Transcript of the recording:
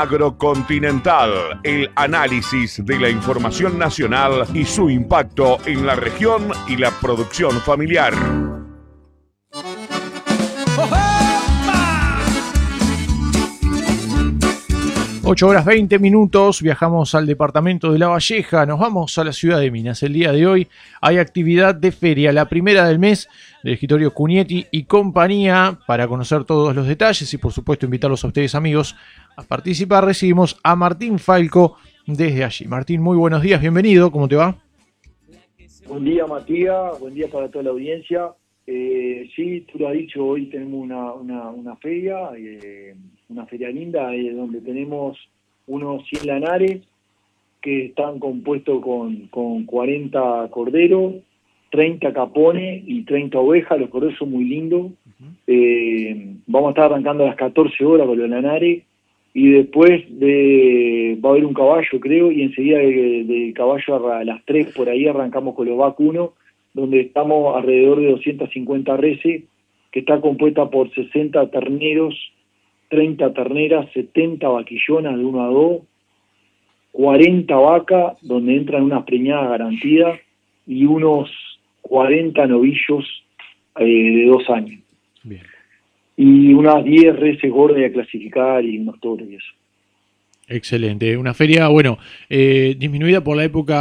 Agrocontinental, el análisis de la información nacional y su impacto en la región y la producción familiar. 8:20, viajamos al departamento de La Valleja, nos vamos a la ciudad de Minas. El día de hoy hay actividad de feria, la primera del mes, del escritorio Cugnetti y compañía. Para conocer todos los detalles y por supuesto invitarlos a ustedes, amigos, a participar, recibimos a Martín Falco desde allí. Martín, muy buenos días, bienvenido, ¿cómo te va? Buen día, Matías, buen día para toda la audiencia. Sí, tú lo has dicho, hoy tenemos una feria linda, donde tenemos unos 100 lanares que están compuestos con 40 corderos, 30 capones y 30 ovejas. Los corderos son muy lindos. Vamos a estar arrancando a las 14 horas con los lanares y después va a haber un caballo, creo, y enseguida del caballo a las 3 por ahí arrancamos con los vacunos, donde estamos alrededor de 250 reses, que está compuesta por 60 terneros, 30 terneras, 70 vaquillonas de 1 a 2, 40 vacas, donde entran unas preñadas garantidas, y unos 40 novillos de 2 años. Bien. Y unas 10 reses gordas a clasificar y unos toros y eso. Excelente, una feria, bueno, disminuida por la época